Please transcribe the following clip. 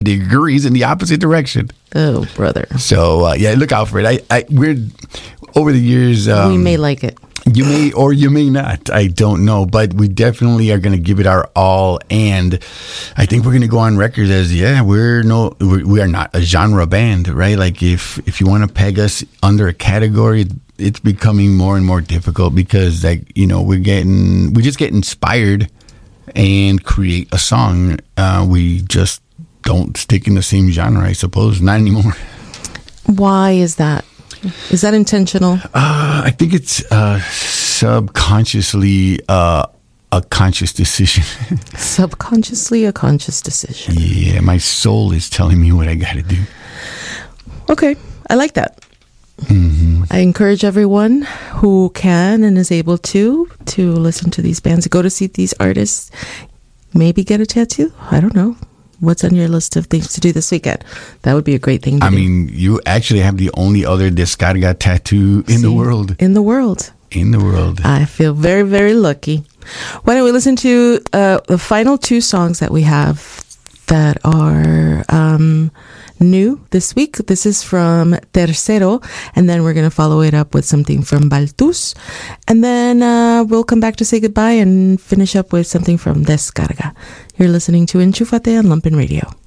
degrees in the opposite direction. Oh, brother. So, yeah, look out for it. We're over the years. We may like it. You may or you may not. I don't know. But we definitely are going to give it our all. And I think we're going to go on record as, we are not a genre band, right? Like if you want to peg us under a category, it's becoming more and more difficult because, like, we just get inspired and create a song. We just don't stick in the same genre, I suppose. Not anymore. Why is that? Is that intentional? I think it's subconsciously a conscious decision. Subconsciously a conscious decision. Yeah, my soul is telling me what I got to do. Okay, I like that. Mm-hmm. I encourage everyone who can and is able to listen to these bands, go to see these artists, maybe get a tattoo. I don't know. What's on your list of things to do this weekend? That would be a great thing to do. I mean, you actually have the only other Descarga tattoo in the world. In the world. In the world. I feel very, very lucky. Why don't we listen to the final two songs that we have that are new this week. This is from Tercero, and then we're going to follow it up with something from Baltus. And then we'll come back to say goodbye and finish up with something from Descarga. You're listening to Enchúfate on Lumpen Radio.